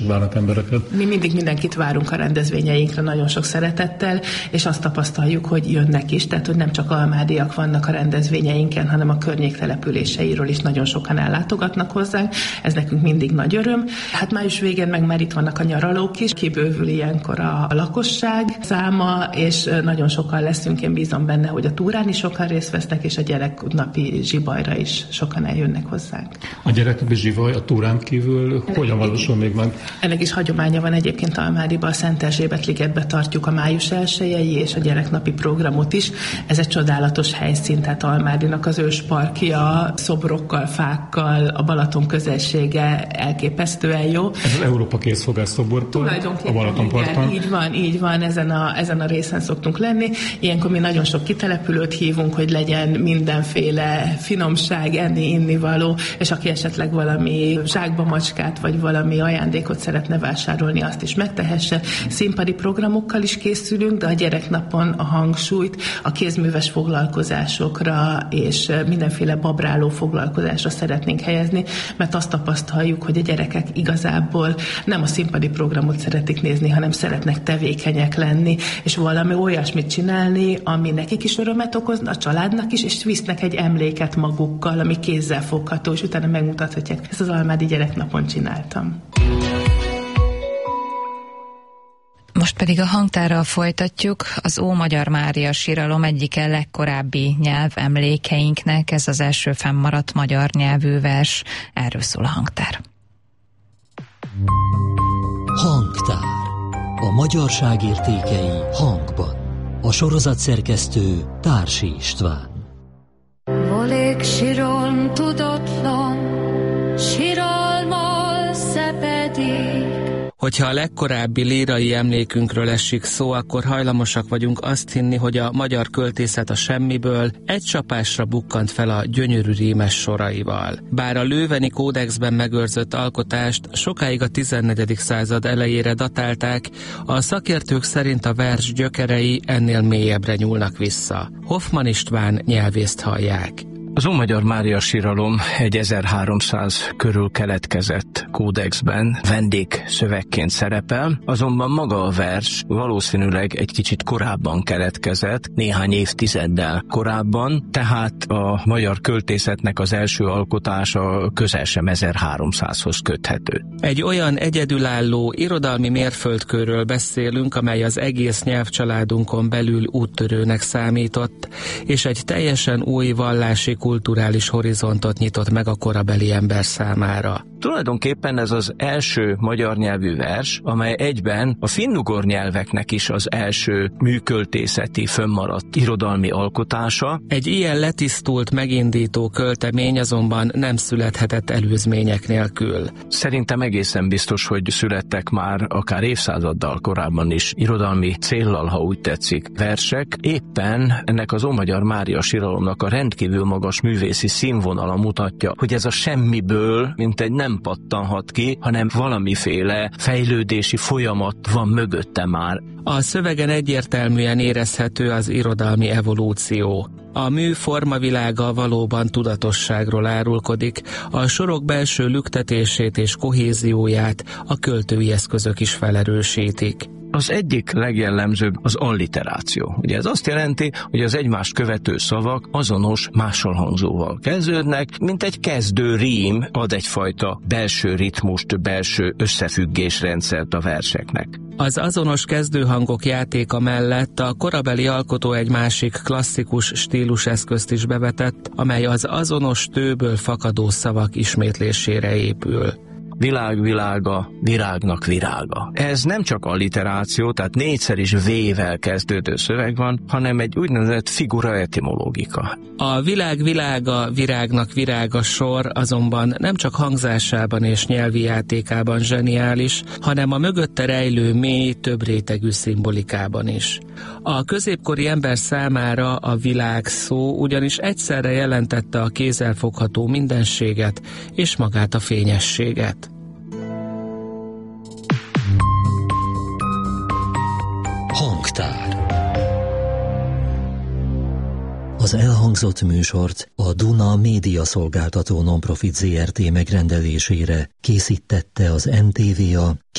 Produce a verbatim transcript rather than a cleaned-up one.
várnak embereket? Mi mindig mindenkit várunk a rendezvényeinkre nagyon sok szeretettel, és azt tapasztaljuk, hogy jönnek is, tehát hogy nem csak almádiak vannak a rendezvényeinken, hanem a környék településeiről is nagyon sokan ellátogatnak hozzánk. Ez nekünk mindig nagy öröm. Hát május végén meg már itt vannak a nyaralók is, kibővül ilyenkor a lakosság száma, és nagyon sokan leszünk, én bízom benne, hogy a túrán is sokan részt vesznek, és a gyereknapi zsibajra is sokan eljönnek hozzánk. A gyereknapi zsivaj a túrán kívül hogyan valósul még meg? Ennek is hagyománya van egyébként Almádiban, a Szent Erzsébet ligetbe tartjuk a május elsejei és a gyereknapi programot is. Ez egy csodálatos helyszín, tehát Almádinak az ősparkja, szobrokkal, fákkal, a Balaton közelsége elképesztően jó. Ez az Európa készfogás szobortól a Balatonparton. Így van, így van, ezen a, ezen a részen szoktunk lenni. Ilyenkor mi nagyon sok kitelepülőt hívunk, hogy legyen mindenféle finomság, enni, innivaló, és aki esetleg valami zsákba macskát, vagy valami ajándékot szeretne vásárolni, azt is megtehesse. Színpadi programokkal is készülünk, de a gyereknapon a hangsúlyt a kézműves foglalkozásokra és mindenféle babráló foglalkozásra szeretnénk helyezni, mert azt tapasztaljuk, hogy a gyerekek igazából nem a színpadi programot szeretik nézni, hanem szeretnek tevékenyek lenni, és valami olyasmit csinálni, ami nekik is örömet okoz, a családnak is, és visznek egy emléket magukkal, ami kézzel fogható, és utána megmutathatják. Ezt az almádi gyereknapon csináltam. Most pedig a hangtárral folytatjuk. Az Ómagyar Mária síralom egyike legkorábbi nyelvemlékeinknek, ez az első fennmaradt magyar nyelvű vers. Erről szól a hangtár. Hangtár. A magyarság értékei hangban. A sorozat szerkesztő Társi István. Volék siron tudatlan, siralmal szepedik. Hogyha a legkorábbi lírai emlékünkről esik szó, akkor hajlamosak vagyunk azt hinni, hogy a magyar költészet a semmiből egy csapásra bukkant fel a gyönyörű rímes soraival. Bár a Lőveni kódexben megőrzött alkotást sokáig a tizennegyedik század elejére datálták, a szakértők szerint a vers gyökerei ennél mélyebbre nyúlnak vissza. Hoffmann István nyelvészt hallják. Az Ómagyar Mária síralom egy ezerháromszáz körül keletkezett kódexben vendégszövegként szerepel, azonban maga a vers valószínűleg egy kicsit korábban keletkezett, néhány évtizeddel korábban, tehát a magyar költészetnek az első alkotása közel sem ezerháromszázhoz köthető. Egy olyan egyedülálló irodalmi mérföldkőről beszélünk, amely az egész nyelvcsaládunkon belül úttörőnek számított, és egy teljesen új vallási kulturális horizontot nyitott meg a korabeli ember számára. Tulajdonképpen ez az első magyar nyelvű vers, amely egyben a finnugor nyelveknek is az első műköltészeti fönnmaradt irodalmi alkotása. Egy ilyen letisztult, megindító költemény azonban nem születhetett előzmények nélkül. Szerintem egészen biztos, hogy születtek már akár évszázaddal korábban is irodalmi céllal, ha úgy tetszik, versek. Éppen ennek az Ómagyar Mária síralomnak a rendkívül magas művészi színvonala mutatja, hogy ez a semmiből, mint egy nem pattanhat ki, hanem valamiféle fejlődési folyamat van mögötte már. A szövegen egyértelműen érezhető az irodalmi evolúció. A mű formavilága valóban tudatosságról árulkodik, a sorok belső lüktetését és kohézióját a költői eszközök is felerősítik. Az egyik legjellemzőbb az alliteráció. Ugye ez azt jelenti, hogy az egymást követő szavak azonos másolhangzóval kezdődnek, mint egy kezdő rím ad egyfajta belső ritmust, belső összefüggésrendszert a verseknek. Az azonos kezdőhangok játéka mellett a korabeli alkotó egy másik klasszikus stíluseszközt is bevetett, amely az azonos tőből fakadó szavak ismétlésére épül. Világ világa, virágnak virága. Ez nem csak alliteráció, tehát négyszer is V-vel kezdődő szöveg van, hanem egy úgynevezett figura etimológika. A világ világa, virágnak virága sor azonban nem csak hangzásában és nyelvi játékában zseniális, hanem a mögötte rejlő mély, több rétegű szimbolikában is. A középkori ember számára a világ szó ugyanis egyszerre jelentette a kézzelfogható mindenséget és magát a fényességet. Hangtár. Az elhangzott műsort a Duna Média Szolgáltató Nonprofit Zé Er Té megrendelésére készítette az em té vé a